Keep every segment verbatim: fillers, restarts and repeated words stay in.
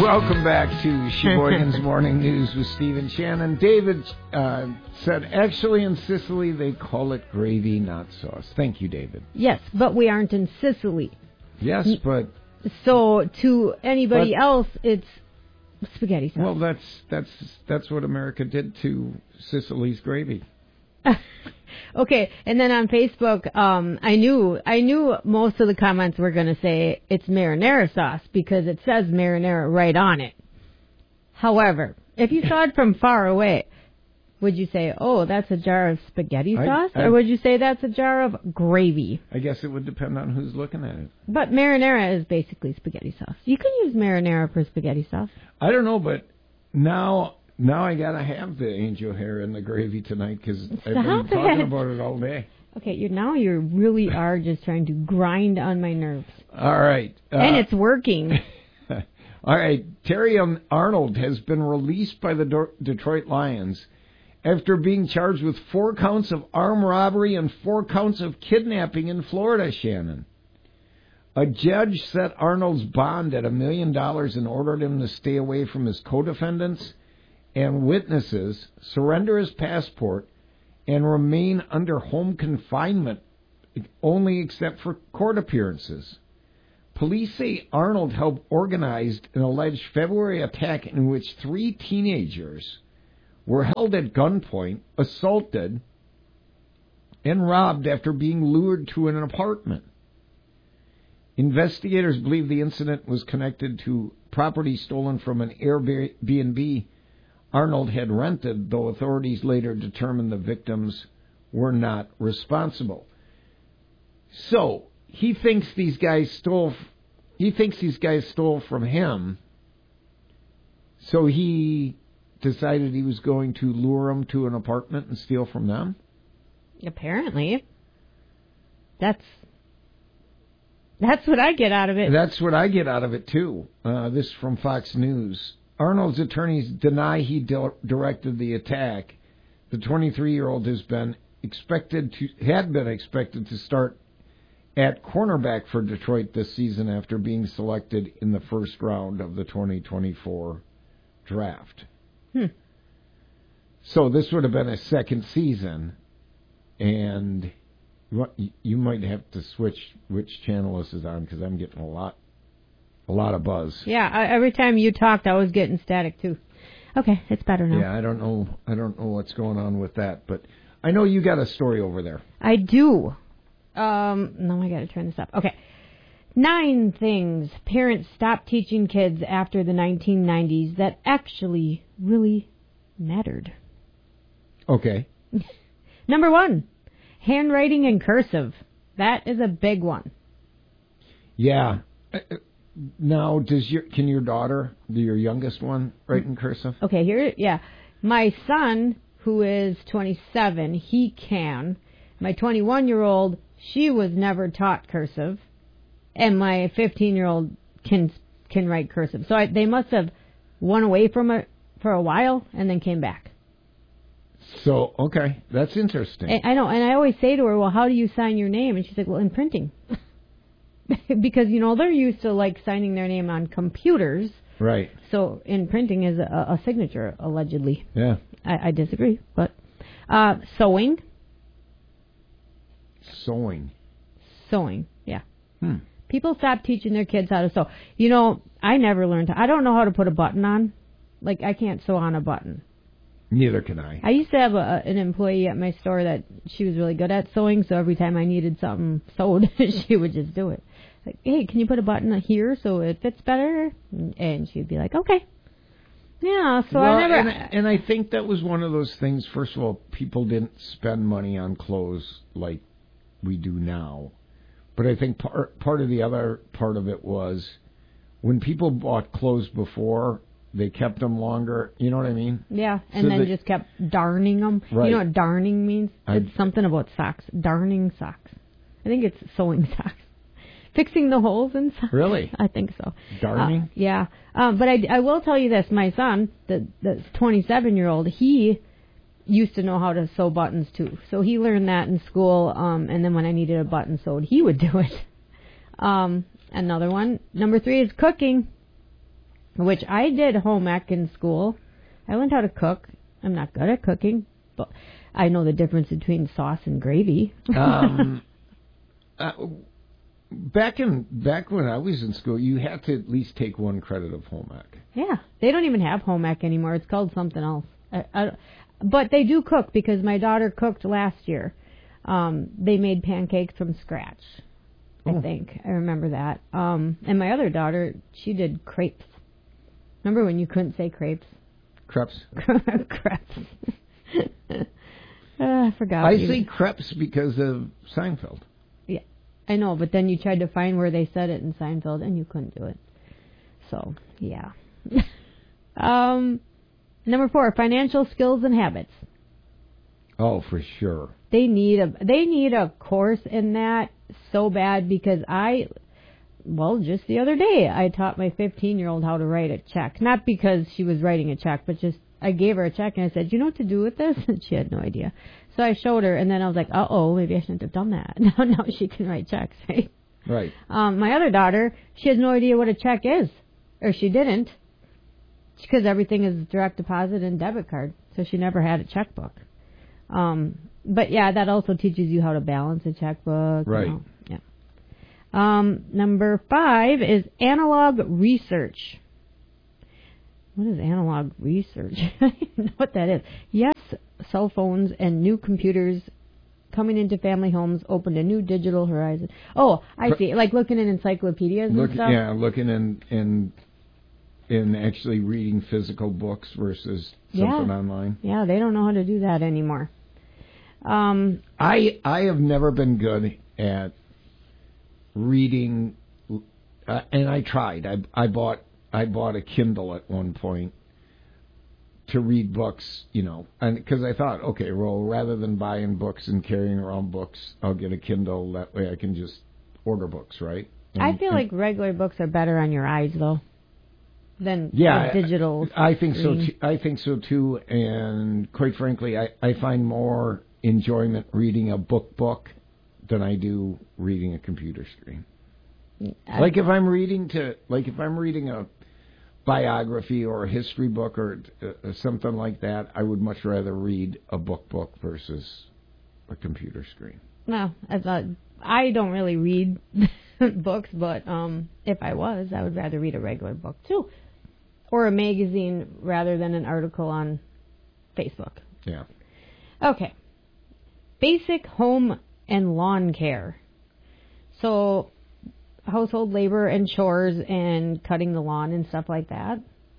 Welcome back to Sheboygan's Morning News with Steve and Shannon. David uh, said, actually in Sicily they call it gravy, not sauce. Thank you, David. Yes, but we aren't in Sicily. Yes, but... So to anybody but, else, it's spaghetti sauce. Well, that's that's that's what America did to Sicily's gravy. Okay, and then on Facebook, um, I knew I knew most of the comments were going to say it's marinara sauce because it says marinara right on it. However, if you saw it from far away, would you say, oh, that's a jar of spaghetti sauce? I, I, or would you say that's a jar of gravy? I guess it would depend on who's looking at it. But marinara is basically spaghetti sauce. You can use marinara for spaghetti sauce. I don't know, but now... Now I gotta have the angel hair and the gravy tonight because I've been talking it. about it all day. Okay, you now you really are just trying to grind on my nerves. All right, uh, and it's working. All right, Terry Arnold has been released by the Do- Detroit Lions after being charged with four counts of armed robbery and four counts of kidnapping in Florida. Shannon, a judge set Arnold's bond at a million dollars and ordered him to stay away from his co-defendants and witnesses, surrender his passport, and remain under home confinement, only except for court appearances. Police say Arnold helped organize an alleged February attack in which three teenagers were held at gunpoint, assaulted, and robbed after being lured to an apartment. Investigators believe the incident was connected to property stolen from an Airbnb Arnold had rented, though authorities later determined the victims were not responsible. So he thinks these guys stole. He thinks these guys stole from him. So he decided he was going to lure them to an apartment and steal from them. Apparently, that's that's what I get out of it. That's what I get out of it too. Uh, this is from Fox News. Arnold's attorneys deny he di- directed the attack. The twenty-three-year-old has been expected to had been expected to start at cornerback for Detroit this season after being selected in the first round of the twenty twenty-four draft. Hmm. So this would have been a second season, and you might have to switch which channel this is on because I'm getting a lot. A lot of buzz. Yeah, I, every time you talked, I was getting static too. Okay, it's better now. Yeah, I don't know. I don't know what's going on with that, but I know you got a story over there. I do. Um, no, I got to turn this up. Okay, nine things parents stopped teaching kids after the nineteen nineties that actually really mattered. Okay. Number one, handwriting in cursive. That is a big one. Yeah. Now, does your can your daughter, your youngest one, write in cursive? Okay, here, yeah. My son, who is twenty-seven, he can. My twenty-one-year-old, she was never taught cursive, and my fifteen-year-old can can write cursive. So I, they must have went away from it for a while and then came back. So, okay, that's interesting. And, I know, and I always say to her, well, how do you sign your name? And she's like, well, in printing. Because, you know, they're used to, like, signing their name on computers. Right. So, in printing is a, a signature, allegedly. Yeah. I, I disagree, but... Uh, sewing. Sewing. Sewing, yeah. Hmm. People stop teaching their kids how to sew. You know, I never learned to... I don't know how to put a button on. Like, I can't sew on a button. Neither can I. I used to have a, an employee at my store that she was really good at sewing, so every time I needed something sewed, she would just do it. Like, hey, can you put a button here so it fits better? And she'd be like, okay. Yeah, so well, I never... And, and I think that was one of those things, first of all, people didn't spend money on clothes like we do now. But I think part, part of the other part of it was when people bought clothes before... They kept them longer. You know what I mean? Yeah, and so then they, just kept darning them. Right. You know what darning means? I, It's something about socks. Darning socks. I think it's sewing socks. Fixing the holes in socks. Really? I think so. Darning? Uh, yeah. Um, but I, I will tell you this. My son, the the twenty-seven-year-old, he used to know how to sew buttons, too. So he learned that in school, um, and then when I needed a button sewed, he would do it. Um, another one. Number three is cooking. which I did home ec in school. I learned how to cook. I'm not good at cooking, but I know the difference between sauce and gravy. um, uh, back in back when I was in school, you had to at least take one credit of home ec. Yeah, they don't even have home ec anymore. It's called something else. I, I, but they do cook because my daughter cooked last year. Um, they made pancakes from scratch. I oh. think I remember that. Um, and my other daughter, she did crepes. Remember when you couldn't say crepes? Crepes. Crepes. uh, I forgot. I say crepes because of Seinfeld. Yeah, I know, but then you tried to find where they said it in Seinfeld, and you couldn't do it. So, yeah. um, number four, financial skills and habits. Oh, for sure. They need a they need a course in that so bad because I, well, just the other day I taught my fifteen-year-old how to write a check. Not because she was writing a check, but just I gave her a check and I said, "You know what to do with this?" And she had no idea. So I showed her, and then I was like, "Uh-oh, maybe I shouldn't have done that." Now, now she can write checks, right? Right. Um, my other daughter, she has no idea what a check is, or she didn't, because everything is direct deposit and debit card, so she never had a checkbook. Um, but yeah, that also teaches you how to balance a checkbook. Right. You know, yeah. Um, number five is analog research. What is analog research? I don't even know what that is. Yes, cell phones and new computers coming into family homes opened a new digital horizon. Oh, I see. Like looking in encyclopedias Look, and stuff? Yeah, looking in, in, in actually reading physical books versus something yeah. online. Yeah, they don't know how to do that anymore. Um, I I have never been good at reading, uh, and I tried. I I bought I bought a Kindle at one point to read books, you know, and because I thought, okay, well, rather than buying books and carrying around books, I'll get a Kindle. That way, I can just order books, right? And, I feel like regular books are better on your eyes, though, than yeah, digital. I, I think so. Too, I think so too. And quite frankly, I, I find more enjoyment reading a book book than I do reading a computer screen. I, like if I'm reading to, like if I'm reading a biography or a history book or uh, something like that, I would much rather read a book book versus a computer screen. No, I thought I don't really read books, but um, if I was, I would rather read a regular book too, or a magazine rather than an article on Facebook. Yeah. Okay. Basic home and lawn care. So, household labor and chores and cutting the lawn and stuff like that.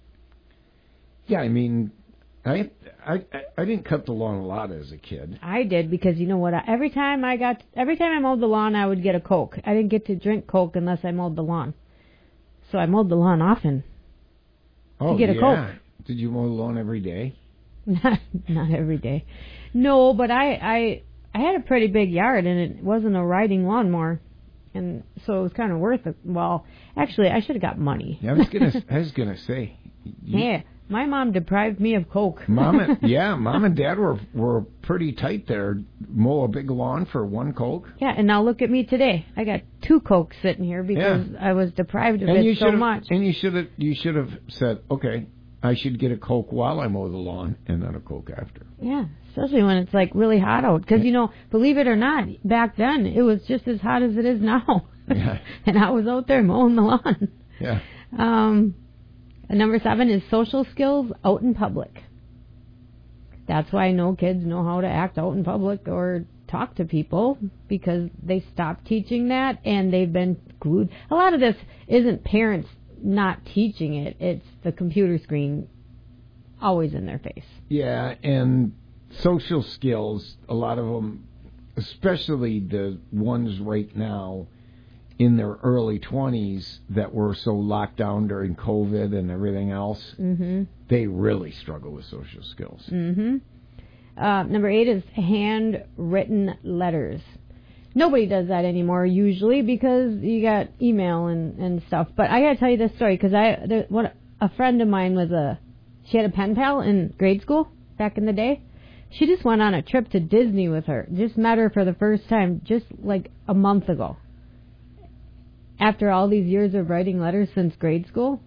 Yeah, I mean, I I I didn't cut the lawn a lot as a kid. I did because you know what? Every time I got, every time I mowed the lawn, I would get a Coke. I didn't get to drink Coke unless I mowed the lawn. So I mowed the lawn often. Oh, to get a yeah. Coke. Did you mow the lawn every day? Not not every day. No, but I I I had a pretty big yard and it wasn't a riding lawnmower. And so it was kind of worth it. Well, actually, I should have got money. Yeah, I was gonna, I was gonna say. You, yeah, my mom deprived me of Coke. Mom, and, yeah, mom and dad were were pretty tight there. Mow a big lawn for one Coke. Yeah, and now look at me today. I got two Cokes sitting here because yeah. I was deprived of and it so much. And you should have, you should have said, okay, I should get a Coke while I mow the lawn, and then a Coke after. Yeah, especially when it's like really hot out. Because, you know, believe it or not, back then it was just as hot as it is now. Yeah. And I was out there mowing the lawn. Yeah. Um, number seven is social skills out in public. That's why no kids know how to act out in public or talk to people, because they stopped teaching that and they've been glued. A lot of this isn't parents not teaching it, it's the computer screen always in their face. Yeah, and social skills, a lot of them, especially the ones right now in their early twenties that were so locked down during COVID and everything else, mm-hmm. they really struggle with social skills. Mm-hmm. Uh, number eight is handwritten letters. Nobody does that anymore usually because you got email and, and stuff. But I got to tell you this story because I there, what a friend of mine was a she had a pen pal in grade school back in the day. She just went on a trip to Disney with her. Just met her for the first time just like a month ago. After all these years of writing letters since grade school,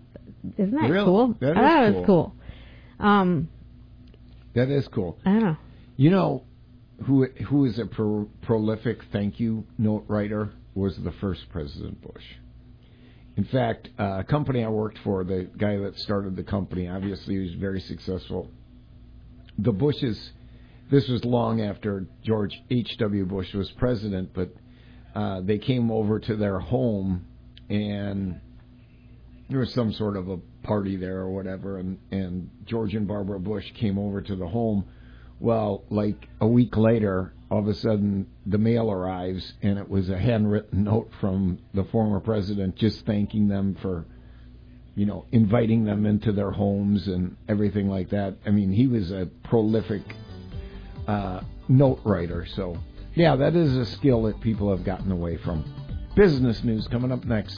Isn't that really? cool? That is I thought cool. it was cool. Um, that is cool. I don't know. You know, who who is a pro, prolific thank you note writer was the first President Bush. In fact, uh, a company I worked for, the guy that started the company, obviously was very successful. The Bushes, this was long after George H W. Bush was president, but uh, they came over to their home, and there was some sort of a party there or whatever, and, and George and Barbara Bush came over to the home. Well, like a week later, all of a sudden the mail arrives, and it was a handwritten note from the former president just thanking them for, you know, inviting them into their homes and everything like that. I mean, he was a prolific uh, note writer. So, yeah, that is a skill that people have gotten away from. Business news coming up next.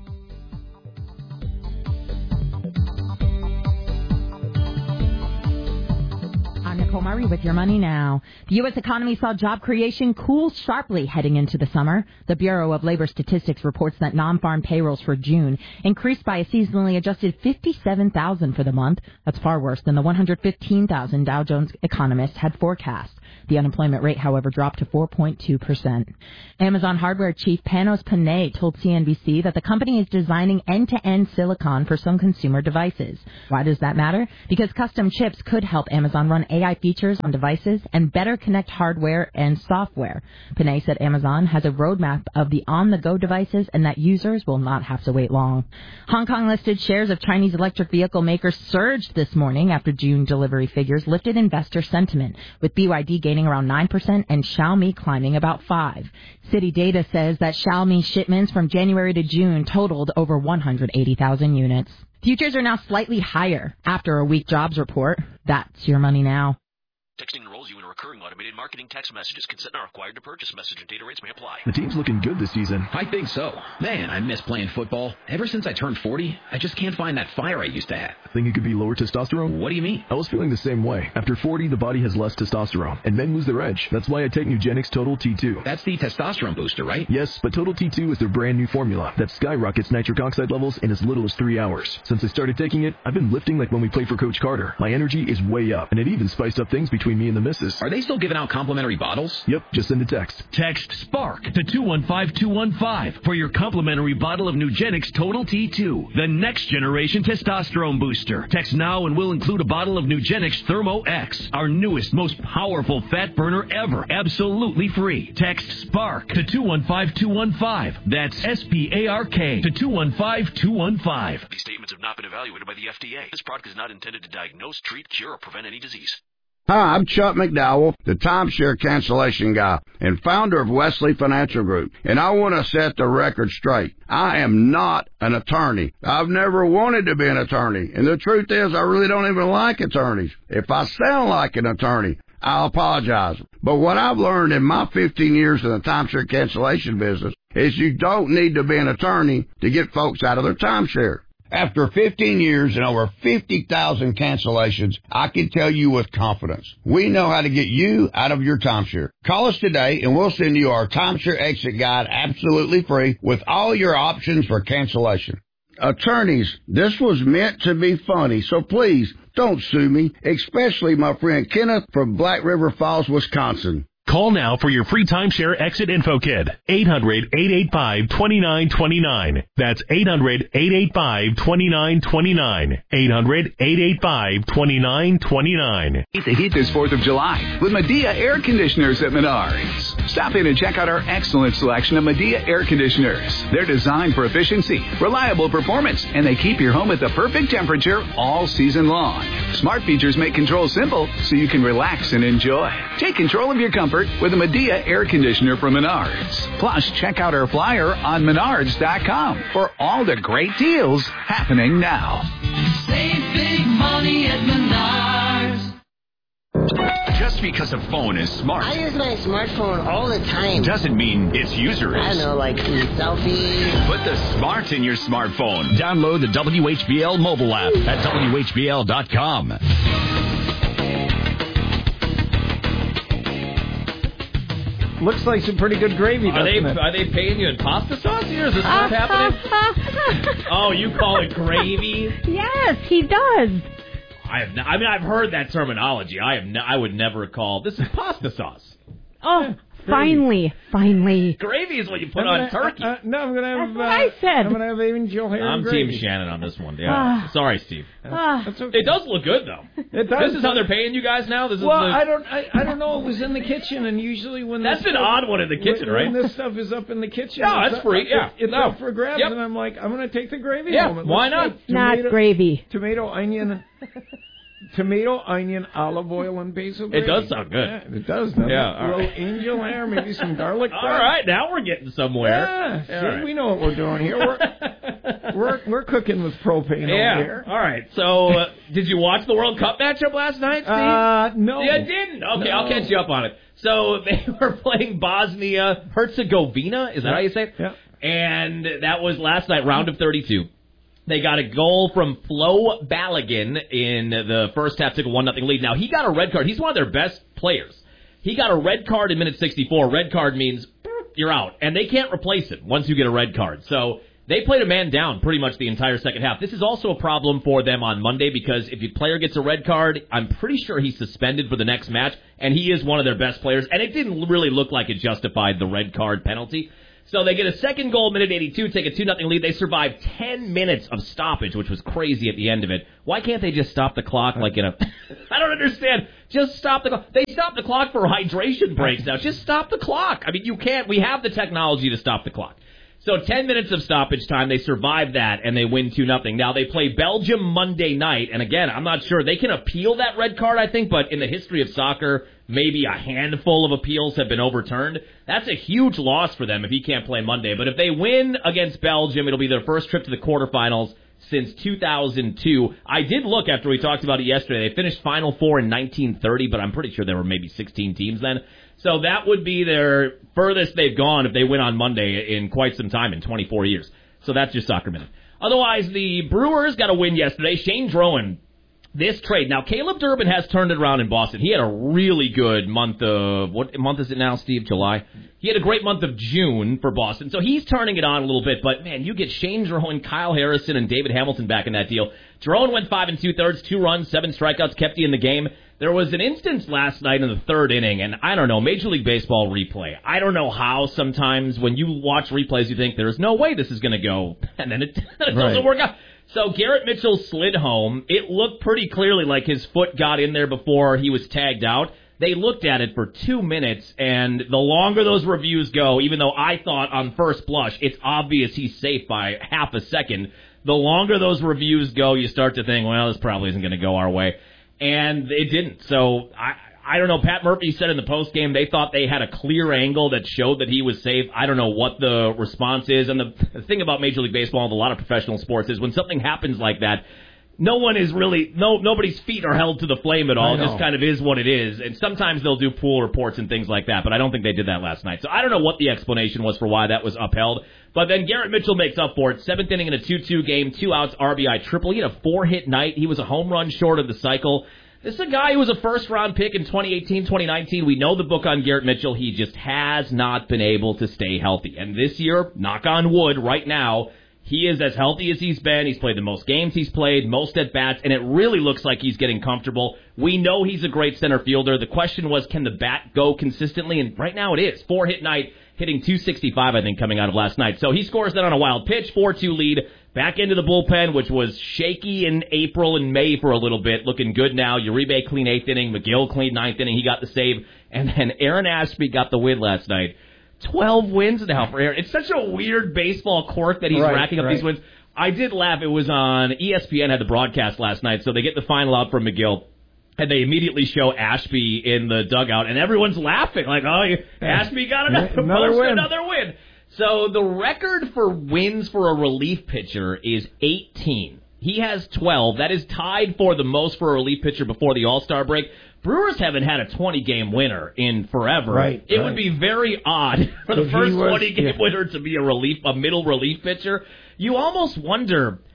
Nicole Murray with your money now. The U S economy saw job creation cool sharply heading into the summer. The Bureau of Labor Statistics reports that non-farm payrolls for June increased by a seasonally adjusted fifty-seven thousand for the month. That's far worse than the one hundred fifteen thousand Dow Jones economists had forecast. The unemployment rate, however, dropped to four point two percent. Amazon hardware chief Panos Panay told C N B C that the company is designing end-to-end silicon for some consumer devices. Why does that matter? Because custom chips could help Amazon run A I features on devices and better connect hardware and software. Panay said Amazon has a roadmap of the on-the-go devices and that users will not have to wait long. Hong Kong-listed shares of Chinese electric vehicle makers surged this morning after June delivery figures lifted investor sentiment, with B Y D gaining around nine percent and Xiaomi climbing about five percent. City data says that Xiaomi shipments from January to June totaled over one hundred eighty thousand units. Futures are now slightly higher after a weak jobs report. That's your money now. Texting enrolls you in a recurring automated marketing text messages. Consent not required to purchase. Message and data rates may apply. The team's looking good this season. I think so. Man, I miss playing football. Ever since I turned forty, I just can't find that fire I used to have. Think it could be lower testosterone? What do you mean? I was feeling the same way. After forty, the body has less testosterone, and men lose their edge. That's why I take Nugenix Total T two. That's the testosterone booster, right? Yes, but Total T two is their brand new formula that skyrockets nitric oxide levels in as little as three hours. Since I started taking it, I've been lifting like when we played for Coach Carter. My energy is way up, and it even spiced up things between me and the missus. Are they still giving out complimentary bottles? Yep, just send a text. Text SPARK to two one five two one five for your complimentary bottle of Nugenix Total T two, the next generation testosterone booster. Text now and we'll include a bottle of Nugenix Thermo X, our newest, most powerful fat burner ever, absolutely free. Text SPARK to two one five two one five. That's S P A R K to two one five two one five. These statements have not been evaluated by the F D A. This product is not intended to diagnose, treat, cure, or prevent any disease. Hi, I'm Chuck McDowell, the timeshare cancellation guy and founder of Wesley Financial Group, and I want to set the record straight. I am not an attorney. I've never wanted to be an attorney, and the truth is I really don't even like attorneys. If I sound like an attorney, I'll apologize. But what I've learned in my fifteen years in the timeshare cancellation business is you don't need to be an attorney to get folks out of their timeshare. After fifteen years and over fifty thousand cancellations, I can tell you with confidence, we know how to get you out of your timeshare. Call us today and we'll send you our timeshare exit guide absolutely free with all your options for cancellation. Attorneys, this was meant to be funny, so please don't sue me, especially my friend Kenneth from Black River Falls, Wisconsin. Call now for your free timeshare exit info kit. eight hundred, eight eight five, two nine two nine. That's eight hundred, eight eight five, two nine two nine. eight hundred, eight eight five, two nine two nine. Heat the heat this fourth of July with Medea Air Conditioners at Menards. Stop in and check out our excellent selection of Medea Air Conditioners. They're designed for efficiency, reliable performance, and they keep your home at the perfect temperature all season long. Smart features make control simple so you can relax and enjoy. Take control of your comfort with a Medea air conditioner from Menards. Plus, check out our flyer on menards dot com for all the great deals happening now. Save big money at Menards. Just because a phone is smart, I use my smartphone all the time, doesn't mean its user is. I don't know, like selfies. Put the smart in your smartphone. Download the W H B L mobile app at W H B L dot com. looks like some pretty good gravy, Are doesn't they it? are they paying you in pasta sauce here? Is this what's happening? Oh, you call it gravy? Yes, he does. I have. No, I mean, I've heard that terminology. I have. No, I would never call this is pasta sauce. Oh, finally, finally. Gravy is what you put I'm on gonna- turkey. Uh, uh, no, I'm gonna have. That's what uh, I said. I'm gonna have angel hair. I'm and gravy. Team Shannon on this one. Yeah. Ah. Sorry, Steve. Ah. That's okay. It does look good though. It does. This is how they're paying you guys now. This is Well, the, I don't. I, I don't know. It was in the kitchen, and usually when That's this an stuff, odd one in the kitchen, when, right? When this stuff is up in the kitchen, No, it's that's up- free, yeah. it's, it's No. up for grabs, Yep. and I'm like, I'm gonna take the gravy. Yeah, home. It why looks not? like Not tomato, gravy. Tomato, onion, tomato, onion, olive oil, and basil. It Gravy. does sound good. Yeah, it does. doesn't Yeah, it? all A little right. angel hair, maybe some garlic. All bread. right, now we're getting somewhere. Yeah, see, All right. we know what we're doing here. We're we're, we're cooking with propane Yeah. over here. All right. So, uh, did you watch the World Cup matchup last night, Steve? Uh, no. You didn't? Okay, No. I'll catch you up on it. So, they were playing Bosnia Herzegovina. Is that Yeah. how you say it? Yeah. And that was last night, round of thirty-two. They got a goal from Flo Balogun in the first half, took a one nothing lead. Now, he got a red card. He's one of their best players. He got a red card in minute sixty-four. Red card means you're out, and they can't replace it once you get a red card. So they played a man down pretty much the entire second half. This is also a problem for them on Monday because if your player gets a red card, I'm pretty sure he's suspended for the next match, and he is one of their best players, and it didn't really look like it justified the red card penalty. So they get a second goal, minute eighty-two, take a two nothing lead. They survive ten minutes of stoppage, which was crazy at the end of it. Why can't they just stop the clock like in a... I don't understand. Just stop the clock. They stop the clock for hydration breaks now. Just stop the clock. I mean, you can't... We have the technology to stop the clock. So ten minutes of stoppage time. They survive that, and they win two nothing. Now, they play Belgium Monday night, and again, I'm not sure. They can appeal that red card, I think, but in the history of soccer, maybe a handful of appeals have been overturned. That's a huge loss for them if he can't play Monday. But if they win against Belgium, it'll be their first trip to the quarterfinals since two thousand two. I did look after we talked about it yesterday. They finished Final Four in nineteen thirty, but I'm pretty sure there were maybe sixteen teams then. So that would be their furthest they've gone if they win on Monday in quite some time, in twenty-four years. So that's your soccer minute. Otherwise, the Brewers got a win yesterday. Shane Drowan, this trade. Now, Caleb Durbin has turned it around in Boston. He had a really good month of, what month is it now, Steve? July? He had a great month of June for Boston. So he's turning it on a little bit. But, man, you get Shane Drowan, Kyle Harrison, and David Hamilton back in that deal. Drowan went five and two-thirds, two runs, seven strikeouts, kept you in the game. There was an instance last night in the third inning, and I don't know, Major League Baseball replay. I don't know how sometimes when you watch replays you think there's no way this is going to go, and then it, it doesn't Right. work out. So Garrett Mitchell slid home. It looked pretty clearly like his foot got in there before he was tagged out. They looked at it for two minutes, and the longer those reviews go, even though I thought on first blush it's obvious he's safe by half a second, the longer those reviews go, you start to think, well, this probably isn't going to go our way. And it didn't. So I I don't know. Pat Murphy said in the postgame they thought they had a clear angle that showed that he was safe. I don't know what the response is. And the, the thing about Major League Baseball and a lot of professional sports is when something happens like that, no one is really, no nobody's feet are held to the flame at all. It just kind of is what it is. And sometimes they'll do pool reports and things like that, but I don't think they did that last night. So I don't know what the explanation was for why that was upheld. But then Garrett Mitchell makes up for it. Seventh inning in a two two game, two outs, R B I triple. He had a four-hit night. He was a home run short of the cycle. This is a guy who was a first-round pick in twenty eighteen, twenty nineteen. We know the book on Garrett Mitchell. He just has not been able to stay healthy. And this year, knock on wood, right now, he is as healthy as he's been. He's played the most games he's played, most at-bats, and it really looks like he's getting comfortable. We know he's a great center fielder. The question was, can the bat go consistently? And right now it is. Four-hit night, hitting two sixty-five, I think, coming out of last night. So he scores that on a wild pitch, four two lead. Back into the bullpen, which was shaky in April and May for a little bit. Looking good now. Uribe clean eighth inning. McGill clean ninth inning. He got the save. And then Aaron Ashby got the win last night. twelve wins now for Aaron. It's such a weird baseball quirk that he's Right, racking up right. these wins. I did laugh. It was on E S P N, had the broadcast last night, so they get the final out from McGill. And they immediately show Ashby in the dugout, and everyone's laughing. Like, oh, you- Ashby got another, Another win. another win. So the record for wins for a relief pitcher is eighteen. He has twelve. That is tied for the most for a relief pitcher before the All-Star break. Brewers haven't had a twenty-game winner in forever. Right, it right. would be very odd for the If he first was- twenty-game yeah. winner to be a relief, a middle relief pitcher. You almost wonder...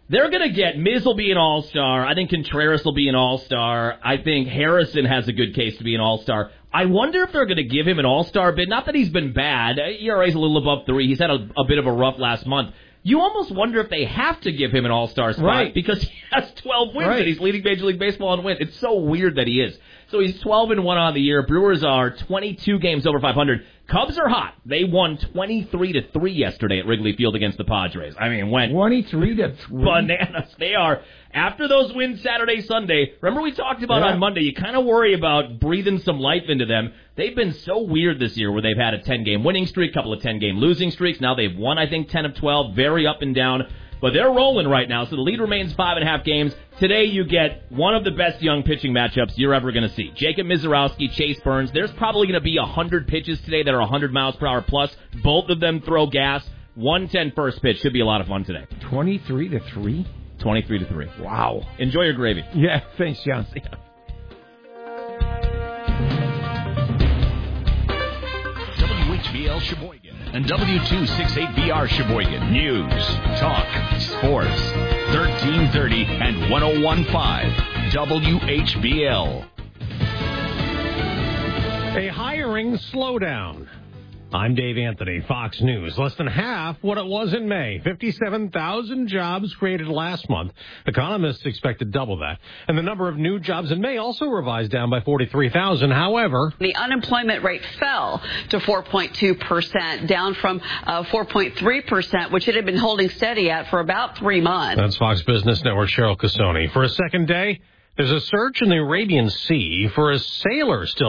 They're going to get, Miz will be an all-star. I think Contreras will be an all-star. I think Harrison has a good case to be an all-star. I wonder if they're going to give him an all-star bid. Not that he's been bad. E R A's a little above three. He's had a, a bit of a rough last month. You almost wonder if they have to give him an all-star spot right. because he has twelve wins right. and he's leading Major League Baseball in wins. It's so weird that he is. So he's twelve and one on the year. Brewers are twenty-two games over five hundred. Cubs are hot. They won twenty-three to three yesterday at Wrigley Field against the Padres. I mean, went twenty-three to three bananas. They are, after those wins Saturday, Sunday, remember we talked about yeah. on Monday, you kind of worry about breathing some life into them. They've been so weird this year where they've had a ten-game winning streak, couple of ten-game losing streaks. Now they've won, I think, ten of twelve, very up and down. But they're rolling right now, so the lead remains five and a half games. Today you get one of the best young pitching matchups you're ever going to see. Jacob Mizorowski, Chase Burns. There's probably going to be one hundred pitches today that are one hundred miles per hour plus. Both of them throw gas. one ten first pitch. Should be a lot of fun today. twenty-three to three? twenty-three to three. Wow. Enjoy your gravy. Yeah, thanks, John. See ya. W H B L Sheboygan and W two sixty-eight B R Sheboygan. News, talk, sports. thirteen thirty and ten fifteen W H B L. A hiring slowdown. I'm Dave Anthony, Fox News. Less than half what it was in May. fifty-seven thousand jobs created last month. Economists expect to double that. And the number of new jobs in May also revised down by forty-three thousand. However, the unemployment rate fell to four point two percent, down from uh, four point three percent, which it had been holding steady at for about three months. That's Fox Business Network Cheryl Casoni. For a second day, there's a search in the Arabian Sea for a sailor still